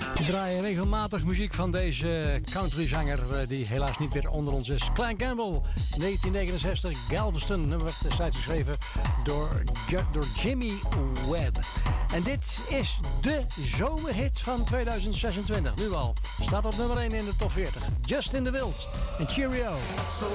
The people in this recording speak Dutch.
We draaien regelmatig muziek van deze countryzanger die helaas niet meer onder ons is. Clan Campbell, 1969, Galveston. Nummer werd destijds geschreven door Jimmy Webb. En dit is de zomerhit van 2026. Nu al. Staat op nummer 1 in de top 40. Justin DeWilt en Cheerio. So